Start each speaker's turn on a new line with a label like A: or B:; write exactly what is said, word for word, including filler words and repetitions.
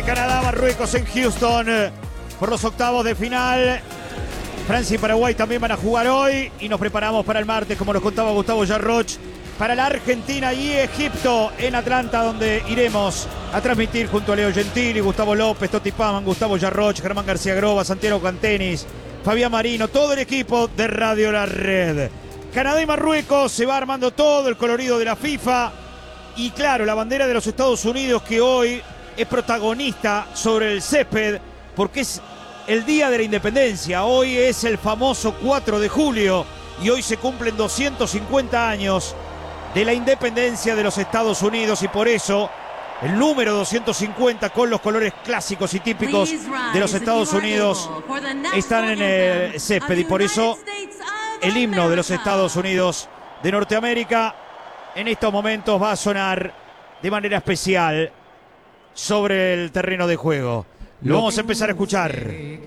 A: Canadá, Marruecos en Houston por los octavos de final. Francia y Paraguay también van a jugar hoy y nos preparamos para el martes, como nos contaba Gustavo Yarroch, para la Argentina y Egipto en Atlanta, donde iremos a transmitir junto a Leo Gentili, Gustavo López, Toti Paman, Gustavo Yarroch, Germán García Groba, Santiago Cantenis, Fabián Marino, todo el equipo de Radio La Red. Canadá y Marruecos, se va armando todo el colorido de la FIFA y claro, la bandera de los Estados Unidos, que hoy es protagonista sobre el césped porque es el día de la independencia. Hoy es el famoso cuatro de julio y hoy se cumplen doscientos cincuenta años de la independencia de los Estados Unidos, y por eso el número doscientos cincuenta con los colores clásicos y típicos de los Estados Unidos están en el césped, y por eso el himno de los Estados Unidos de Norteamérica en estos momentos va a sonar de manera especial sobre el terreno de juego. Lo vamos a empezar a escuchar.